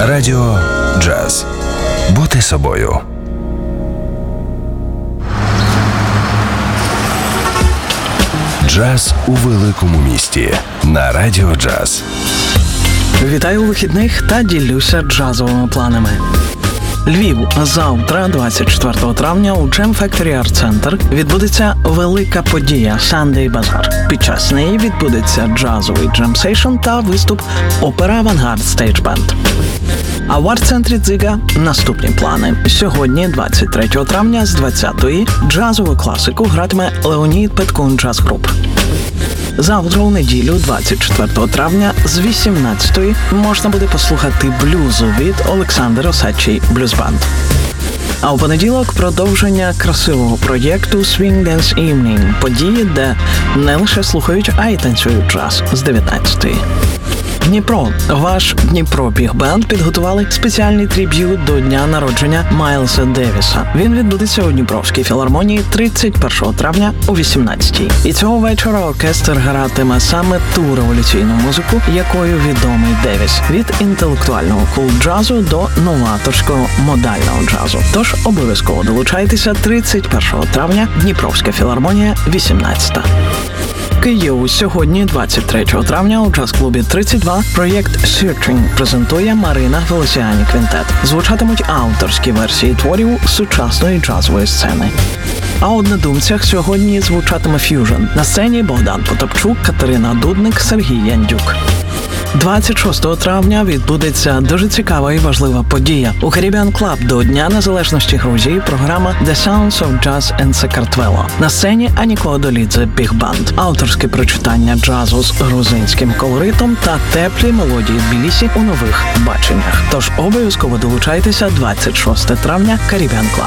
Радіо Джаз. Бути собою. Джаз у великому місті на Радіо Джаз. Вітаю у вихідних та ділюся джазовими планами. Львів. Завтра, 24 травня, у Jam Factory Art Center відбудеться велика подія Sunday Bazaar. Під час неї відбудеться джазовий джем-сейшн та виступ опера Авангард Stage Band. А в арт-центрі Дзига наступні плани. Сьогодні, 23 травня, з 20-ї, джазову класику гратиме Леонід Петкун Джаз Груп. Завтра, у неділю, 24 травня, з 18-ї можна буде послухати блюзу від Олександр Осадчий Blues Band. А у понеділок продовження красивого проєкту Swing Dance Evening – події, де не лише слухають, а й танцюють джаз з 19-ї. Дніпро. Ваш Дніпро Біг-бенд підготували спеціальний триб'ют до дня народження Майлса Девіса. Він відбудеться у Дніпровській філармонії 31 травня о 18-й. І цього вечора оркестр гратиме саме ту революційну музику, якою відомий Девіс. Від інтелектуального кул-джазу до новаторського модального джазу. Тож обов'язково долучайтеся 31 травня, Дніпровська філармонія, 18-та. Київ. Сьогодні, 23 травня, у джаз-клубі 32 проєкт Searching презентує Марина Велосіані Квінтет. Звучатимуть авторські версії творів сучасної джазової сцени. А у однодумцях сьогодні звучатиме ф'южн. На сцені Богдан Потапчук, Катерина Дудник, Сергій Яндюк. 26 травня відбудеться дуже цікава і важлива подія. У Caribbean Club до Дня Незалежності Грузії програма The Sounds of Jazz in Sakartvelo. На сцені Аніко Одолідзе Біг-банд. Авторське прочитання джазу з грузинським колоритом та теплі мелодії Тбілісі у нових баченнях. Тож обов'язково долучайтеся 26 травня Caribbean Club.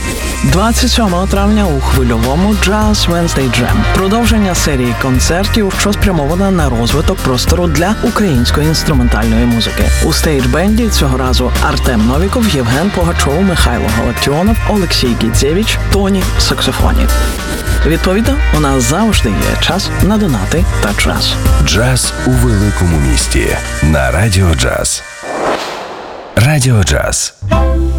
27 травня у хвильовому Jazz Wednesday Jam. Продовження серії концертів, що спрямована на розвиток простору для української інструментальної музики. У стейдж-бенді цього разу Артем Новіков, Євген Погачов, Михайло Галактіонов, Олексій Гідзевич, Тоні саксофоні. Відповідно, у нас завжди є час на донати та джаз. Джаз у великому місті на Радіо Джаз. Радіо Джаз.